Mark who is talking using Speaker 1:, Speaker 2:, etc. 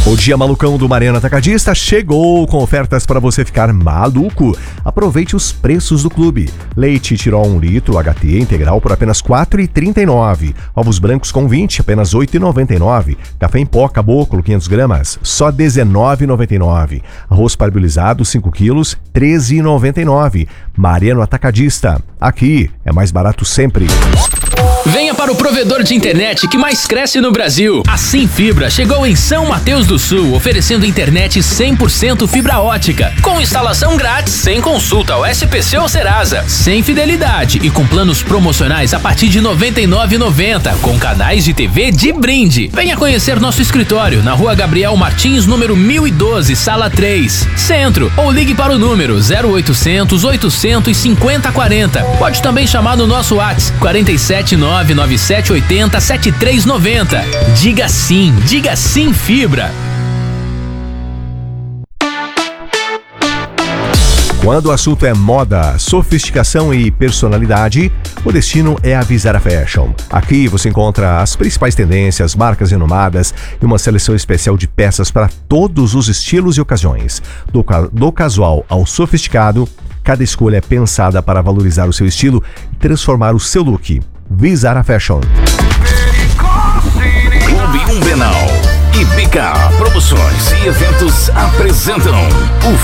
Speaker 1: O Dia Malucão do Mariano Atacadista chegou com ofertas para você ficar maluco. Aproveite os preços do clube. Leite Tirol 1 litro HT integral por apenas R$ 4,39. Ovos brancos com 20, apenas R$ 8,99. Café em pó Caboclo 500 gramas, só R$ 19,99. Arroz parbolizado 5 quilos, R$ 13,99. Mariano Atacadista. Aqui é mais barato sempre.
Speaker 2: Venha para o provedor de internet que mais cresce no Brasil. A Sim Fibra chegou em São Mateus do Sul, oferecendo internet 100% fibra ótica, com instalação grátis, sem consulta ao SPC ou Serasa, sem fidelidade e com planos promocionais a partir de R$ 99,90, com canais de TV de brinde. Venha conhecer nosso escritório na Rua Gabriel Martins, número 1012, sala 3, Centro, ou ligue para o número 0800 800 5040. Pode também chamar no nosso WhatsApp 47997807390. Diga sim Fibra.
Speaker 1: Quando o assunto é moda, sofisticação e personalidade, o destino é a Vizara Fashion. Aqui você encontra as principais tendências, marcas renomadas e uma seleção especial de peças para todos os estilos e ocasiões. Do casual ao sofisticado, cada escolha é pensada para valorizar o seu estilo e transformar o seu look. Vizara Fashion.
Speaker 3: Clube Umbenal e BK Promoções e Eventos apresentam o